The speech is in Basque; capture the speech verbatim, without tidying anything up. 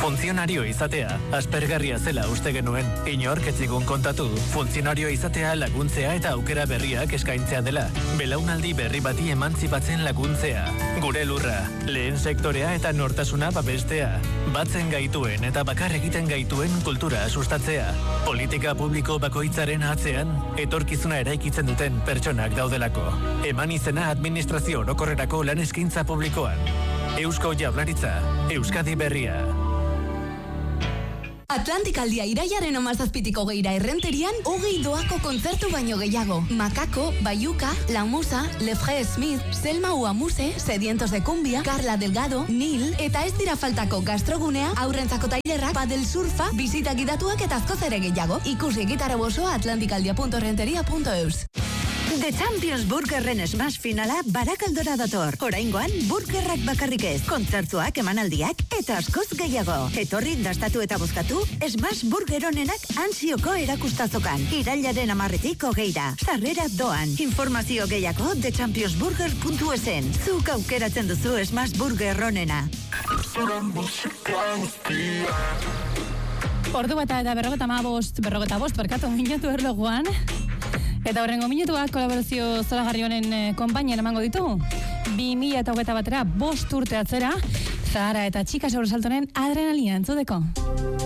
Funtzionario izatea, aspergarria zela uste genuen. Inork ez zigun kontatu, funtzionario izatea laguntzea eta aukera berriak eskaintzea dela. Belaunaldi berri bati emantzipatzen laguntzea. Gure lurra, lehen sektorea eta nortasuna babestea. Batzen gaituen eta bakar egiten gaituen kultura sustatzea. Politika publiko bakoitzaren atzean, etorkizuna eraikitzen duten pertsonak daudelako. Eman izena administrazio orokorrerako lan eskaintza publikoan. Eusko Jaurlaritza, Euskadi Berria. Atlantikaldia iraiaren amazazpitiko geira errenterian, hogei doako kontzertu baino gehiago. Makako, Bayuka, La Musa, Lefre Smith, Selma Uamuse, Sedientos de Cumbia, Carla Delgado, Nil, eta ez dira faltako gastrogunea, aurrentzako tailerrak, padel surfa, bizita gidatuak eta askoz ere gehiago. Ikusi gitarra bosoa atlantikaldia punto renteria punto eus. The Champions Burgerren smash finala Barakaldora dator. Oraingoan, burgerrak bakarrik ez, kontzertuak, emanaldiak eta askoz gehiago. Etorri, dastatu eta bozkatu, smash burger honenak ansioko erakustazokan. Irailaren amarretik hogeira. Sarrera doan. Informazio gehiago the champions burger puntu esen. Zuk aukeratzen duzu smash burger honena. Ordu bata eta berrogeta ma bost, berrogeta bost, berkatu minutu erloguan. Eta horrengo minutuak kolaborazio zoragarri honen eh, konpainian emango ditu. bi mila eta hogeita batera bost urte atzera, Zahara eta Txika sobresaltonen adrenalina entzudeko.